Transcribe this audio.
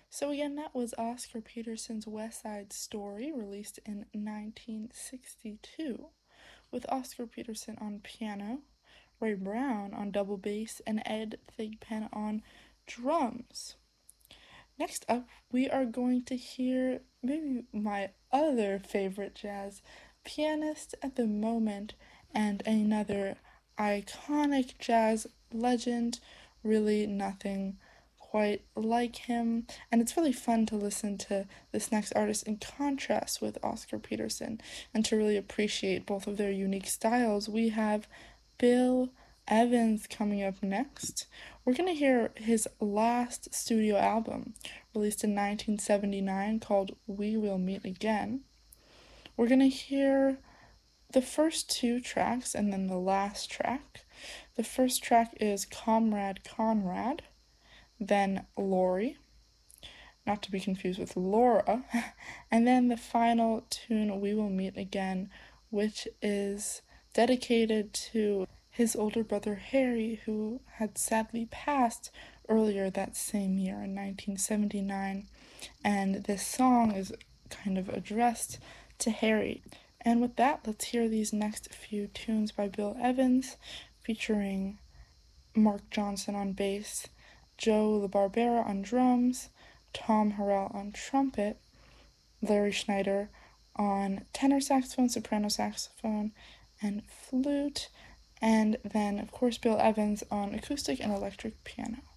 So again, that was Oscar Peterson's West Side Story, released in 1962, with Oscar Peterson on piano, Ray Brown on double bass, and Ed Thigpen on drums. Next up, we are going to hear maybe my other favorite jazz pianist at the moment and another iconic jazz legend. Really, nothing quite like him. And it's really fun to listen to this next artist in contrast with Oscar Peterson and to really appreciate both of their unique styles. We have Bill Evans coming up next. We're going to hear his last studio album, released in 1979, called We Will Meet Again. We're going to hear the first two tracks and then the last track. The first track is Comrade Conrad, then Lori, not to be confused with Laura, and then the final tune, We Will Meet Again, which is dedicated to his older brother Harry, who had sadly passed earlier that same year in 1979. And this song is kind of addressed to Harry. And with that, let's hear these next few tunes by Bill Evans, featuring Mark Johnson on bass, Joe LaBarbera on drums, Tom Harrell on trumpet, Larry Schneider on tenor saxophone, soprano saxophone, and flute, and then, of course, Bill Evans on acoustic and electric piano.